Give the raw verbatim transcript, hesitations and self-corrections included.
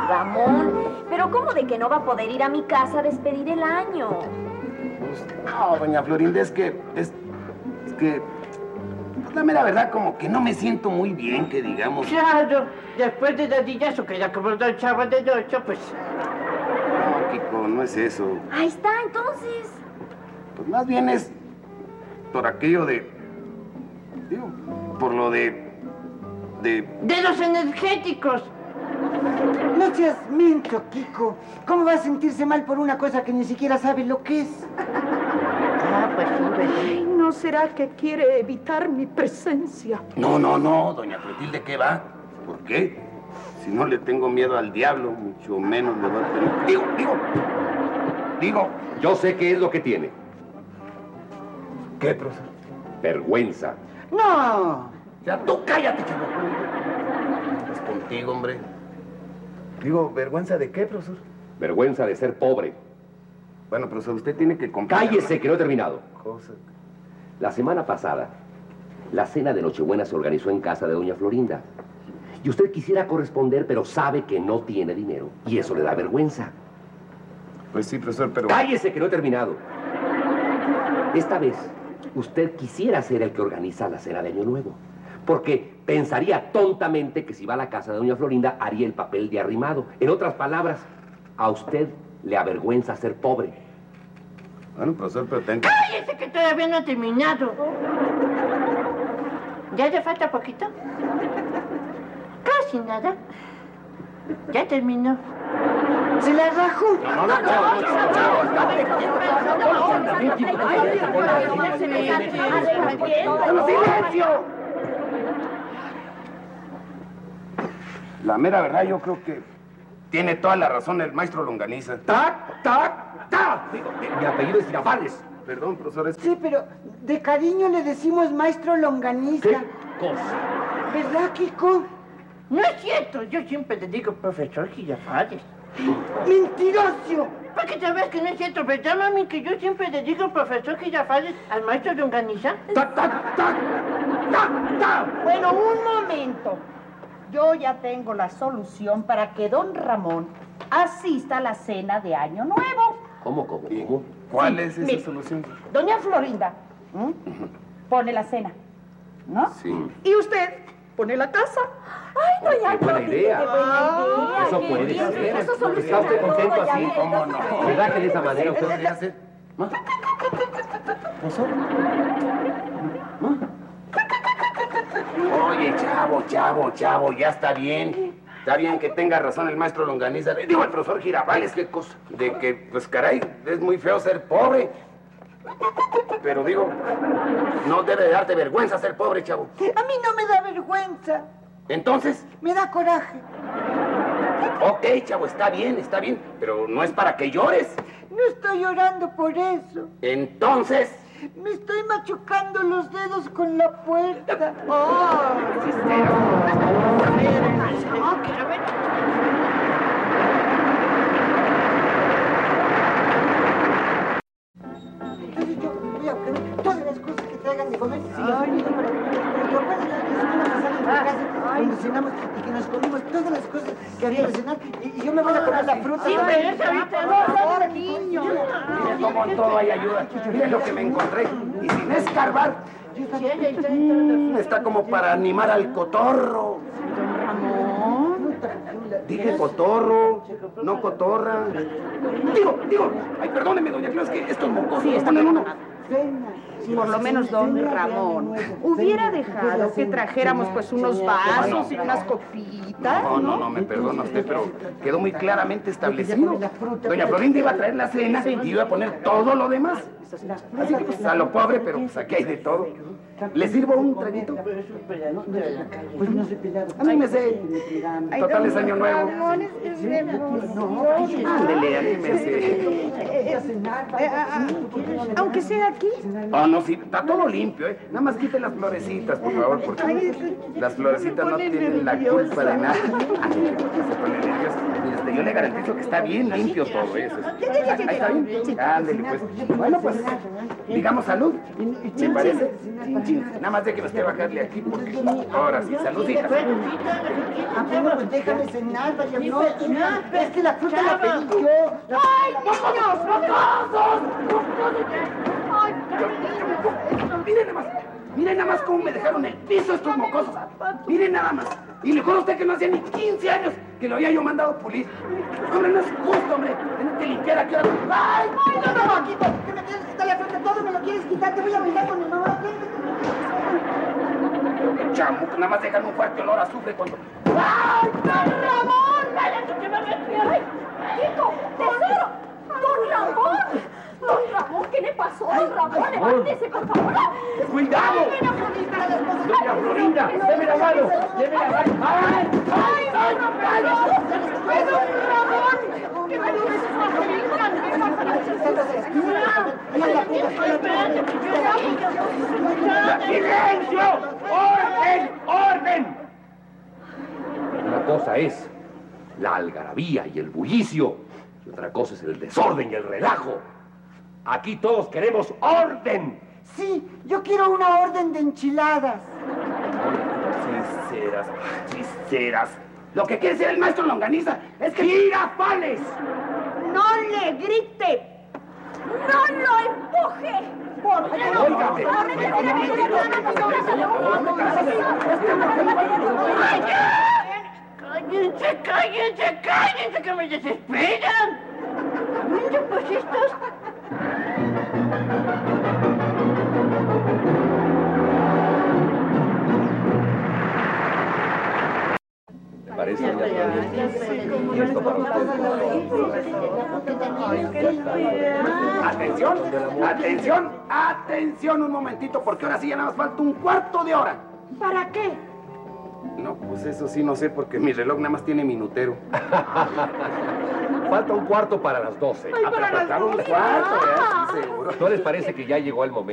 Ramón, pero ¿cómo de que no va a poder ir a mi casa a despedir el año? Pues, no, doña Florinda, es que... Es, es que... Pues la mera verdad, como que no me siento muy bien, que digamos... Claro, después de dadillazo que ya cobró el chavo de ocho, pues... No, Kiko, no es eso. Ahí está, entonces. Pues más bien es... por aquello de... Digo, por lo de... de... ¡De los energéticos! No seas menso, Kiko. ¿Cómo va a sentirse mal por una cosa que ni siquiera sabe lo que es? Ah, pues sí, Ay, ¿no será que quiere evitar mi presencia? No, no, no, doña Clotilde, ¿qué va? ¿Por qué? Si no le tengo miedo al diablo, mucho menos le va a tener... Digo, digo, digo... Yo sé qué es lo que tiene. ¿Qué, profesor? Vergüenza. ¡No! Ya, tú cállate, chavo. Es contigo, hombre. Digo, ¿vergüenza de qué, profesor? Vergüenza de ser pobre. Bueno, profesor, usted tiene que comprar... Cállese, que no he terminado. Cosa. La semana pasada, la cena de Nochebuena se organizó en casa de doña Florinda. Y usted quisiera corresponder, pero sabe que no tiene dinero. Y eso le da vergüenza. Pues sí, profesor, pero... Cállese, que no he terminado. Esta vez, usted quisiera ser el que organiza la cena de Año Nuevo. Porque pensaría tontamente que si va a la casa de doña Florinda, haría el papel de arrimado. En otras palabras, a usted le avergüenza ser pobre. Bueno, profesor, pero ten... ¡Cállese que todavía no ha terminado! ¿Ya le falta poquito? Casi nada. Ya terminó. ¡Se la rajó! No, no, no, no, ¡silencio! La mera verdad, yo creo que tiene toda la razón el maestro Longaniza. ¡Tac, tac, tac! Digo, mi apellido es Girafales. Perdón, profesor, es... Sí, pero de cariño le decimos maestro Longaniza. ¿Qué cosa? ¿Verdad, Kiko? No es cierto, yo siempre le digo profesor Girafales. ¡Mentiroso! ¿Para que te veas que no es cierto, verdad, mami? Que yo siempre le digo profesor Girafales al maestro de Longaniza. ¡Tac, tac, tac! ¡Tac, tac! Bueno, un momento. Yo ya tengo la solución para que don Ramón asista a la cena de Año Nuevo. ¿Cómo, cómo, cómo? ¿Cuál Sí, es esa mire. solución? Doña Florinda, ¿m? pone la cena, ¿no? Sí. Y usted pone la casa. Ay, doña ¡Qué buena Clotilde, idea! qué buena idea. Eso qué puede bien. ser. Eso ¿Está soluciona usted contento todo, ya así? ves. ¿Cómo no? ¿Verdad que de esa manera usted... podría hacer? ¿Ah? ¿Profesor? ¿Ah? Oye, chavo, chavo, chavo, ya está bien. Está bien que tenga razón el maestro Longaniza. Digo, el profesor Girafales, ¿qué cosa? De que, pues, caray, es muy feo ser pobre. Pero digo, no debe de darte vergüenza ser pobre, chavo. A mí no me da vergüenza. Entonces, Me da coraje. ok, chavo, está bien, está bien. Pero no es para que llores. No estoy llorando por eso. Entonces... Me estoy machucando los dedos con la puerta. ¡Oh! No, que a ver. Entonces yo voy a comer todas las cosas que traigan de comer. Sí, ay, ¿te acuerdas la semana pasada en tu casa cuando cenamos y que nos comimos todas las cosas que había de cenar? Y, y yo me voy a comer la fruta. Sí, ¿sabes? pero es ahorita, Por no, favor, niño. Mire cómo en todo hay ayuda. Mire lo que me encontré. Y sin escarbar, Sí, ahí está, ahí está, ahí está. está como para animar al cotorro. Dije cotorro, no cotorra. Digo, digo, ay, perdóneme, doña Clara, es que estos mocosos Sí, los está ponen bien. uno. Por lo menos don Ramón hubiera dejado que trajéramos pues unos vasos y unas copitas, No, no, no, me perdona usted, pero quedó muy claramente establecido. Doña Florinda iba a traer la cena y iba a poner todo lo demás. Así que pues a lo pobre, pero pues aquí hay de todo. ¿Le sirvo un traguito? Pues no soy peleado. A mí me sé. Total es año nuevo. Ándele, anímese. aunque sea aquí. Ah, no, sí, está todo limpio, ¿eh? Nada más quite las florecitas, por favor, porque las florecitas no tienen la culpa de nada. Ay, se pone nervioso. Mire, este, yo le garantizo que está bien limpio todo eso. Ahí está bien. Ándele, pues. Bueno, pues, digamos salud. ¿Me parece? Chin, chin. Nada más de que me esté bajarle aquí, porque ahora sí, saludita. Ah, bueno, pues déjame cenar, vaya. No, no, es que la fruta la pedí yo. ¡Ay, niños! ¡Mocosos! ¡Ay! Miren nada más, miren nada más cómo me dejaron el piso estos mocosos. Miren nada más. Y le juro a usted que no hacía ni quince años que lo había yo mandado pulir. Hombre, no es justo, hombre. Tener que limpiar aquí. ¡Ay! ¡Ay, no, no, Paquito! ¿Qué me quieres quitar la fruta? Todo me lo quieres quitar. Te voy a brindar con mi mamá. Chamuco, nada más dejan un fuerte olor a azufre cuando... ¡Ay, don Ramón! ¡Cállate que me metí! ¡Ay, ¡Chico! ¡Tesoro! ¡Don Ramón! ¡Don Ramón! ¿Qué le pasó, don Ramón? ¡Levántese, por favor! ¡Cuidado! ¡Doña Florinda! ¡Deme la mano! ¡Deme la mano! ¡Ay! ¡Ay, ay, no! ¡Ay, don Ramón! ¡Que me lo ¡Silencio! ¡Orden! ¡Orden! Una cosa es la algarabía y el bullicio, y otra cosa es el desorden y el relajo. Aquí todos queremos orden. Sí, yo quiero una orden de enchiladas. Sinceras, sinceras. Lo que quiere decir el maestro Longaniza es que... ¡Girafales! ¡No le grite! ¡No lo empuje! ¡Por favor! ¡Óigame! ¡Cállense, cállense, cállense, que me desesperan! Bueno, pues estos... ¿Me parece, doña Florinda? Y esto para Atención, atención, atención un momentito, porque ahora sí ya nada más falta un cuarto de hora. ¿Para qué? No, pues eso sí no sé, porque mi reloj nada más tiene minutero. Falta un cuarto para las doce. Ah, pero faltaba un cuarto, ¿verdad? Sí, seguro. ¿No les parece que ya llegó el momento